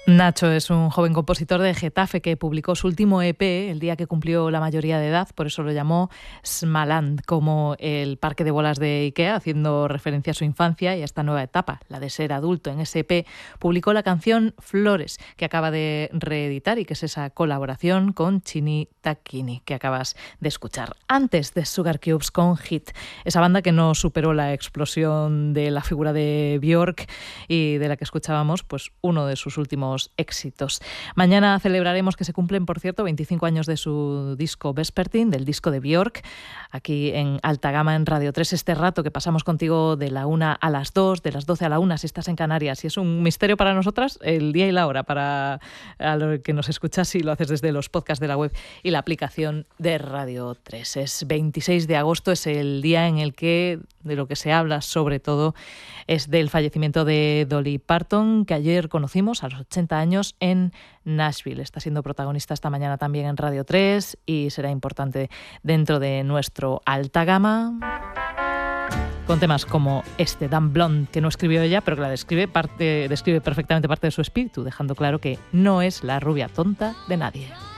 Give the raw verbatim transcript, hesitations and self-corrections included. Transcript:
Nacho es un joven compositor de Getafe que publicó su último E P el día que cumplió la mayoría de edad, por eso lo llamó Smaland, como el parque de bolas de Ikea, haciendo referencia a su infancia y a esta nueva etapa, la de ser adulto. En ese E P publicó la canción Flores, que acaba de reeditar y que es esa colaboración con Chini Tacchini, que acabas de escuchar. Antes de Sugar Cubes con Hit, esa banda que no superó la explosión de la figura de Björk y de la que escuchábamos pues uno de sus últimos éxitos. Mañana celebraremos que se cumplen, por cierto, veinticinco años de su disco Vespertine, del disco de Björk, aquí en Alta Gama en Radio tres. Este rato que pasamos contigo de la una a las dos, de las doce a la una si estás en Canarias, y es un misterio para nosotras el día y la hora para a lo que nos escuchas si lo haces desde los podcasts de la web y la aplicación de Radio tres. Es veintiséis de agosto, es el día en el que de lo que se habla sobre todo es del fallecimiento de Dolly Parton, que ayer conocimos a los ochenta años en Nashville. Está siendo protagonista esta mañana también en Radio tres y será importante dentro de nuestro Alta Gama, con temas como este, Dan Blonde, que no escribió ella, pero que la describe, parte, describe perfectamente parte de su espíritu, dejando claro que no es la rubia tonta de nadie.